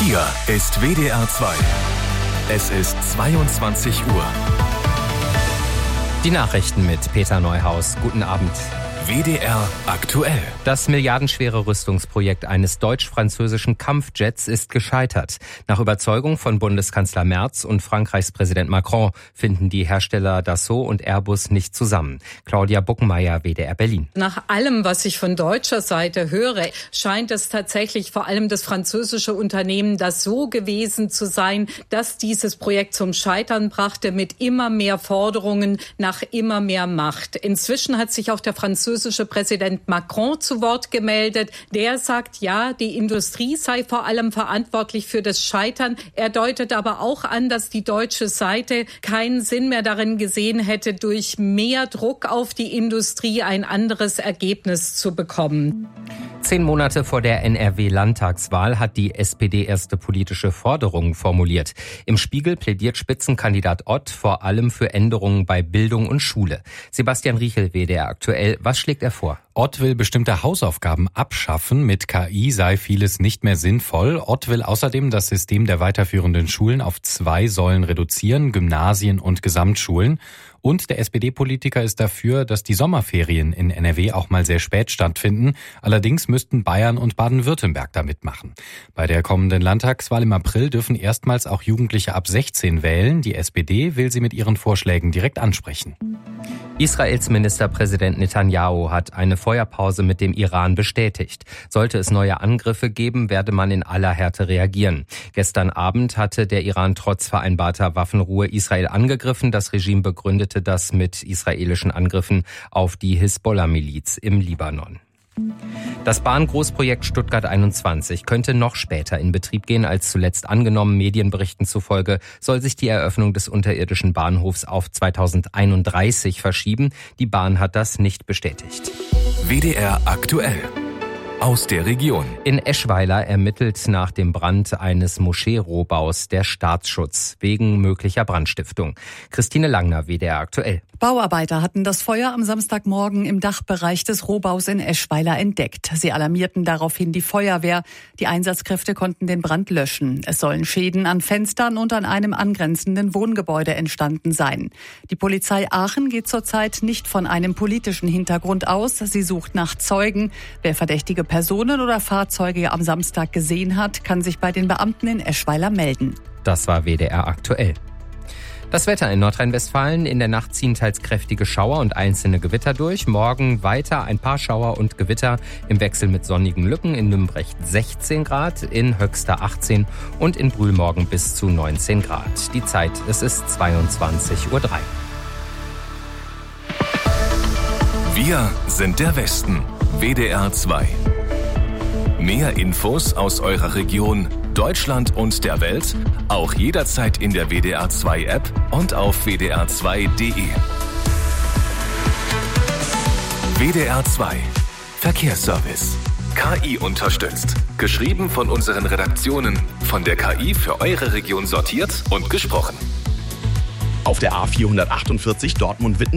Hier ist WDR 2. Es ist 22 Uhr. Die Nachrichten mit Peter Neuhaus. Guten Abend. WDR aktuell. Das milliardenschwere Rüstungsprojekt eines deutsch-französischen Kampfjets ist gescheitert. Nach Überzeugung von Bundeskanzler Merz und Frankreichs Präsident Macron finden die Hersteller Dassault und Airbus nicht zusammen. Claudia Buckenmeier, WDR Berlin. Nach allem, was ich von deutscher Seite höre, scheint es tatsächlich vor allem das französische Unternehmen Dassault gewesen zu sein, das dieses Projekt zum Scheitern brachte mit immer mehr Forderungen nach immer mehr Macht. Inzwischen hat sich auch der französische Präsident Macron zu Wort gemeldet. Der sagt, ja, die Industrie sei vor allem verantwortlich für das Scheitern. Er deutet aber auch an, dass die deutsche Seite keinen Sinn mehr darin gesehen hätte, durch mehr Druck auf die Industrie ein anderes Ergebnis zu bekommen. 10 Monate vor der NRW-Landtagswahl hat die SPD erste politische Forderungen formuliert. Im Spiegel plädiert Spitzenkandidat Ott vor allem für Änderungen bei Bildung und Schule. Sebastian Riechel, WDR aktuell. Was schlägt er vor? Ott will bestimmte Hausaufgaben abschaffen. Mit KI sei vieles nicht mehr sinnvoll. Ott will außerdem das System der weiterführenden Schulen auf 2 Säulen reduzieren, Gymnasien und Gesamtschulen. Und der SPD-Politiker ist dafür, dass die Sommerferien in NRW auch mal sehr spät stattfinden. Allerdings müssten Bayern und Baden-Württemberg da mitmachen. Bei der kommenden Landtagswahl im April dürfen erstmals auch Jugendliche ab 16 wählen. Die SPD will sie mit ihren Vorschlägen direkt ansprechen. Israels Ministerpräsident Netanyahu hat eine Feuerpause mit dem Iran bestätigt. Sollte es neue Angriffe geben, werde man in aller Härte reagieren. Gestern Abend hatte der Iran trotz vereinbarter Waffenruhe Israel angegriffen. Das Regime begründete das mit israelischen Angriffen auf die Hisbollah-Miliz im Libanon. Das Bahngroßprojekt Stuttgart 21 könnte noch später in Betrieb gehen als zuletzt angenommen. Medienberichten zufolge soll sich die Eröffnung des unterirdischen Bahnhofs auf 2031 verschieben. Die Bahn hat das nicht bestätigt. WDR aktuell. Aus der Region. In Eschweiler ermittelt nach dem Brand eines Moschee-Rohbaus der Staatsschutz wegen möglicher Brandstiftung. Christine Langner, WDR aktuell. Bauarbeiter hatten das Feuer am Samstagmorgen im Dachbereich des Rohbaus in Eschweiler entdeckt. Sie alarmierten daraufhin die Feuerwehr. Die Einsatzkräfte konnten den Brand löschen. Es sollen Schäden an Fenstern und an einem angrenzenden Wohngebäude entstanden sein. Die Polizei Aachen geht zurzeit nicht von einem politischen Hintergrund aus. Sie sucht nach Zeugen. Wer verdächtige Personen oder Fahrzeuge am Samstag gesehen hat, kann sich bei den Beamten in Eschweiler melden. Das war WDR aktuell. Das Wetter in Nordrhein-Westfalen. In der Nacht ziehen teils kräftige Schauer und einzelne Gewitter durch. Morgen weiter ein paar Schauer und Gewitter im Wechsel mit sonnigen Lücken. In Nümbrecht 16 Grad, in Höxter 18 und in Brühl morgen bis zu 19 Grad. Die Zeit, es ist 22:03 Uhr. Wir sind der Westen. WDR 2. Mehr Infos aus eurer Region, Deutschland und der Welt, auch jederzeit in der WDR 2 App und auf wdr2.de. WDR 2 Verkehrsservice. KI unterstützt. Geschrieben von unseren Redaktionen, von der KI für eure Region sortiert und gesprochen. Auf der A448 Dortmund-Witten